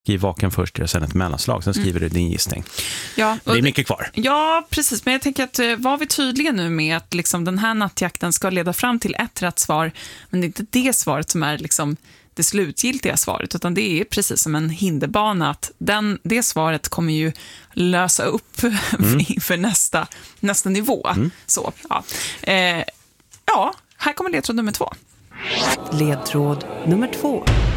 Skriv vaken först och sen ett mellanslag. Sen skriver du din gissning. Ja, det är mycket kvar. Ja, precis. Men jag tänker att var vi tydliga nu med att liksom den här nattjakten ska leda fram till ett rätt svar. Men det är inte det svaret som är liksom det slutgiltiga svaret. Utan det är precis som en hinderbana. Att det svaret kommer ju lösa upp för nästa nivå. Så, ja. Ja, här kommer ledtråd nummer 2. Ledtråd nummer 2.